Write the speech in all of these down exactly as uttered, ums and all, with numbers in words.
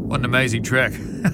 What an amazing track.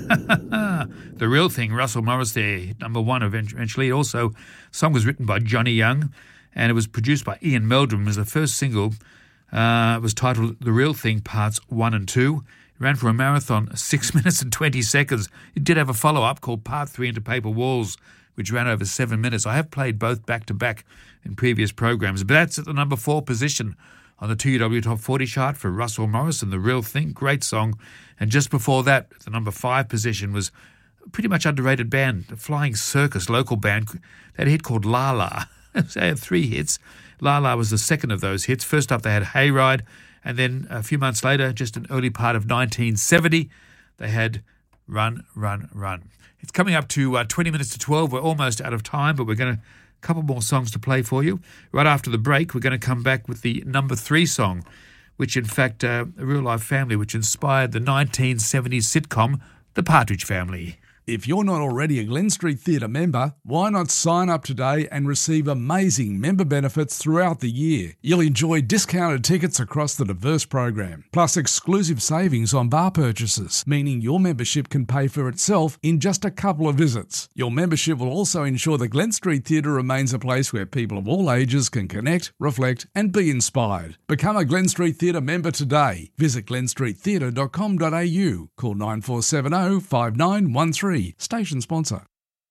The Real Thing, Russell Morris there, number one eventually. Also, the song was written by Johnny Young and it was produced by Ian Meldrum. It was the first single. Uh, it was titled The Real Thing Parts one and two. It ran for a marathon, six minutes and twenty seconds. It did have a follow-up called Part three Into Paper Walls, which ran over seven minutes. I have played both back-to-back in previous programs, but that's at the number four position on the two U W Top forty chart for Russell Morris and The Real Thing. Great song. And just before that, the number five position was a pretty much underrated band, the Flying Circus, local band. They had a hit called La La. They had three hits. La La was the second of those hits. First up, they had Hayride, and then a few months later, just an early part of nineteen seventy, they had Run, Run, Run. It's coming up to uh, twenty minutes to twelve. We're almost out of time, but we're going to a couple more songs to play for you. Right after the break, we're going to come back with the number three song, which in fact, uh, a real-life family, which inspired the nineteen seventies sitcom, The Partridge Family. If you're not already a Glen Street Theatre member, why not sign up today and receive amazing member benefits throughout the year? You'll enjoy discounted tickets across the diverse program, plus exclusive savings on bar purchases, meaning your membership can pay for itself in just a couple of visits. Your membership will also ensure the Glen Street Theatre remains a place where people of all ages can connect, reflect and be inspired. Become a Glen Street Theatre member today. Visit glen street theatre dot com dot a u. Call nine four seven zero, five nine one three. Station sponsor.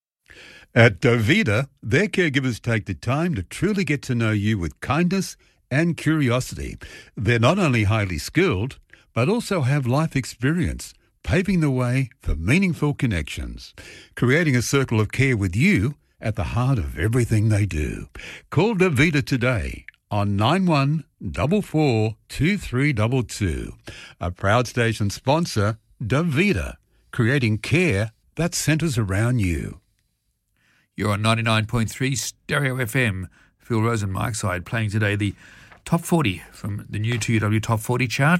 At Dovita, their caregivers take the time to truly get to know you with kindness and curiosity. They're not only highly skilled, but also have life experience, paving the way for meaningful connections, creating a circle of care with you at the heart of everything they do. Call Dovita today on nine one four four, two three two two. A proud station sponsor, Dovita, creating care that centres around you. You're on ninety-nine point three Stereo F M. Phil Rose and Mike Side playing today the Top forty from the new two U W Top forty chart,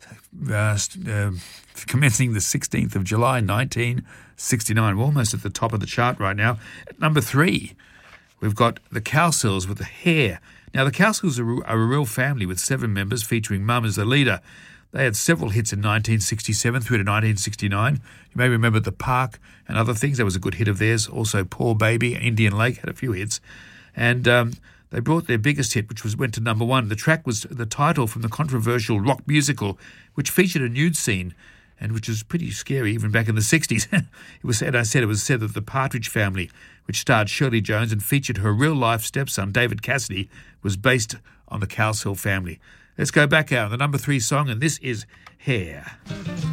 uh, uh, commencing the sixteenth of July, nineteen sixty-nine. We're almost at the top of the chart right now. At number three, we've got the Cowsills with The Hair. Now, the Cowsills are, are a real family with seven members, featuring Mum as the leader. They had several hits in nineteen sixty-seven through to nineteen sixty-nine. You may remember The Park and other things. That was a good hit of theirs. Also, Poor Baby, Indian Lake had a few hits. And um, they brought their biggest hit, which was went to number one. The track was the title from the controversial rock musical, which featured a nude scene, and which was pretty scary even back in the sixties. It was said, I said, it was said that The Partridge Family, which starred Shirley Jones and featured her real-life stepson, David Cassidy, was based on the Cowsill family. Let's go back out, the number three song, and this is Hair.